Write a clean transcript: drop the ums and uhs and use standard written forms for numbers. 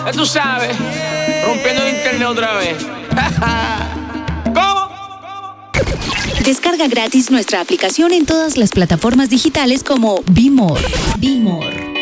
Ya tú sabes, rompiendo el internet otra vez. ¿Cómo? Descarga gratis nuestra aplicación en todas las plataformas digitales como Be More. Be More.